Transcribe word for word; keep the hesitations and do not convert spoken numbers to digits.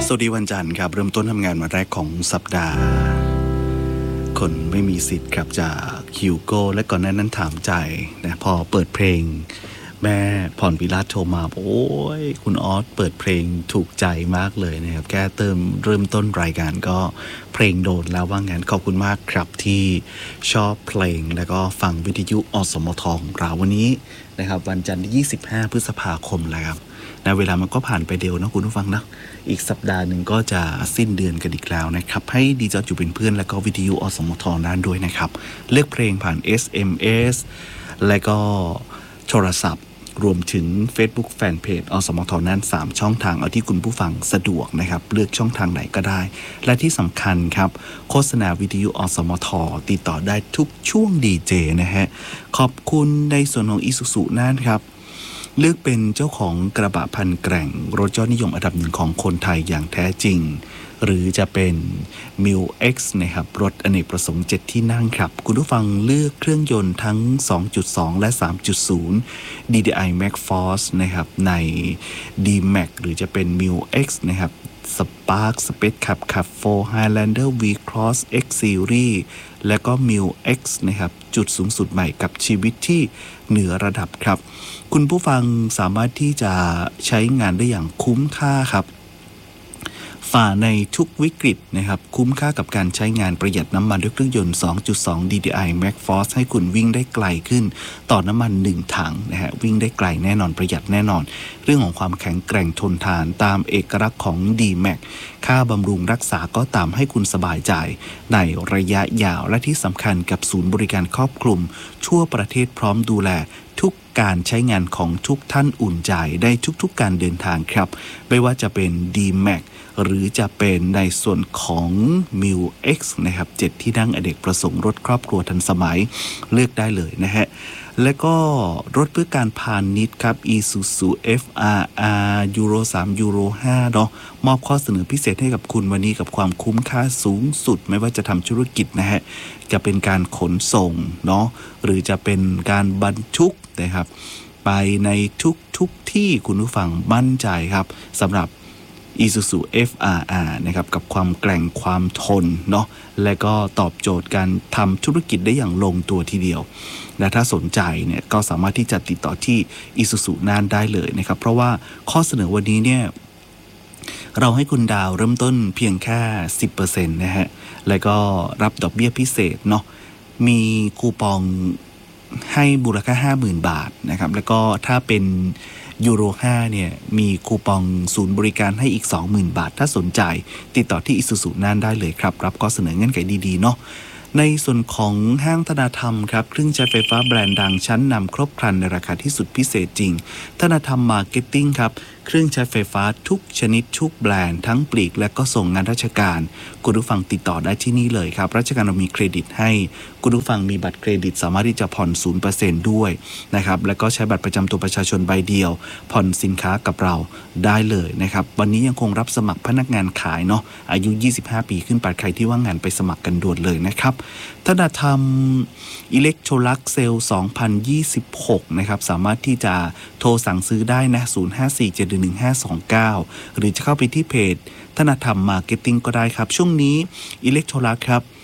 สวัสดีวันจันทร์ครับเริ่มต้นทำงานวันแรกของสัปดาห์คนไม่มีสิทธิ์ครับจากฮิวโก้และก่อนหน้านั้นถามใจนะพอเปิดเพลงแม่พรวิราชโทรมาโอ้ยคุณออสเปิดเพลงถูกใจมากเลยนะครับแค่เติมเริ่มต้นรายการก็เพลงโดนแล้วว่างั้นขอบคุณมากครับที่ชอบเพลงแล้วก็ฟังวิทยุอสมทของเราวันนี้นะครับวันจันทร์ที่ยี่สิบห้าพฤษภาคมแล้วครับนะเวลามันก็ผ่านไปเร็วนะคุณผู้ฟังนะอีกสัปดาห์หนึ่งก็จะสิ้นเดือนกันอีกแล้วนะครับให้ดีจออยู่เป็นเพื่อนแล้วก็วิทยุอสมทด้านด้วยนะครับเลือกเพลงผ่าน เอส เอ็ม เอส และก็โทรศัพท์รวมถึง Facebook Fanpage อสมทนั้นสามช่องทางเอาที่คุณผู้ฟังสะดวกนะครับเลือกช่องทางไหนก็ได้และที่สำคัญครับโฆษณาวิทยุอสมทติดต่อได้ทุกช่วงดีเจนะฮะขอบคุณในส่วนของ Isuzu นั่นครับเลือกเป็นเจ้าของกระบะพันแกร่งรถยอดนิยมอันดับหนึ่งของคนไทยอย่างแท้จริงหรือจะเป็น มิว เอ็กซ์ นะครับรถอเนกประสงค์เจ็ดที่นั่งครับคุณผู้ฟังเลือกเครื่องยนต์ทั้ง สองจุดสอง และ สามจุดศูนย์ ดี ดี ไอ Max Force นะครับใน ดี แม็กซ์ หรือจะเป็น มิว เอ็กซ์ นะครับ Spark Space Cup Cup โฟร์ Highlander V-Cross X Series และก็ มิว เอ็กซ์ นะครับจุดสูงสุดใหม่กับชีวิตที่เหนือระดับครับคุณผู้ฟังสามารถที่จะใช้งานได้อย่างคุ้มค่าครับฝ่าในทุกวิกฤตนะครับคุ้มค่ากับการใช้งานประหยัดน้ำมันด้วยเครื่องยนต์ สองจุดสอง ดี ดี ไอ Max Force ให้คุณวิ่งได้ไกลขึ้นต่อน้ำมันหนึ่งถังนะฮะวิ่งได้ไกลแน่นอนประหยัดแน่นอนเรื่องของความแข็งแกร่งทนทานตามเอกลักษณ์ของ ดี แม็กซ์ ค่าบำรุงรักษาก็ตามให้คุณสบายใจในระยะยาวและที่สำคัญกับศูนย์บริการครอบคลุมทั่วประเทศพร้อมดูแลทุกการใช้งานของทุกท่านอุ่นใจได้ทุกๆการเดินทางครับไม่ว่าจะเป็น ดี แม็กซ์ หรือจะเป็นในส่วนของ มิว เอ็กซ์ นะครับเจ็ดที่นั่งอเนกประสงค์รถครอบครัวทันสมัยเลือกได้เลยนะฮะและก็รถเพื่อการพาณิชย์ครับ Isuzu เอฟ อาร์ อาร์ ยูโร สาม ยูโร ห้า เนาะมอบข้อเสนอพิเศษให้กับคุณวันนี้กับความคุ้มค่าสูงสุดไม่ว่าจะทำธุรกิจนะฮะจะเป็นการขนส่งเนาะหรือจะเป็นการบรรทุกนะครับไปในทุกทุกที่คุณผู้ฟังมั่นใจครับสำหรับIsuzu เอฟ อาร์ อาร์ นะครับกับความแกร่งความทนเนาะและก็ตอบโจทย์การทำธุรกิจได้อย่างลงตัวทีเดียวและถ้าสนใจเนี่ยก็สามารถที่จะติดต่อที่ Isuzu น่านได้เลยนะครับเพราะว่าข้อเสนอวันนี้เนี่ยเราให้คุณดาวเริ่มต้นเพียงแค่ สิบเปอร์เซ็นต์ นะฮะแล้วก็รับดอกเบี้ยพิเศษเนาะมีคูปองให้มูลค่า ห้าหมื่น บาทนะครับแล้วก็ถ้าเป็นยูโร ห้า เนี่ยมีคูปองศูนย์บริการให้อีก สองหมื่น บาทถ้าสนใจติดต่อที่ Isuzu น่านได้เลยครับรับข้อเสนอเงื่อนไขดีๆเนาะในส่วนของห้างธนาธรรมครับเครื่องใช้ไฟฟ้าแบรนด์ดังชั้นนำครบครันในราคาที่สุดพิเศษจริงธนาธรรมมาร์เก็ตติ้งครับเครื่องใช้ไฟฟ้าทุกชนิดทุกแบรนด์ทั้งปลีกและก็ส่งงานราชการคุณผู้ฟังติดต่อได้ที่นี่เลยครับราชการเรามีเครดิตให้คุณผู้ฟังมีบัตรเครดิตสามารถที่จะผ่อน ศูนย์เปอร์เซ็นต์ ด้วยนะครับแล้วก็ใช้บัตรประจำตัวประชาชนใบเดียวผ่อนสินค้ากับเราได้เลยนะครับวันนี้ยังคงรับสมัครพนักงานขายเนาะอายุยี่สิบห้าปีขึ้นไปใครที่ว่างงานไปสมัครกันด่วนเลยนะครับธนาธรรมอิเล็กโทรลักเซลสองพันยี่สิบหกนะครับสามารถที่จะโทรสั่งซื้อได้นะศูนย์ ห้า สี่ เจ็ด หนึ่ง ห้า สอง เก้าหรือจะเข้าไปที่เพจธนาธรรมมาร์เก็ตติ้งก็ได้ครับช่วงนี้อิเล็กโทรลักครับ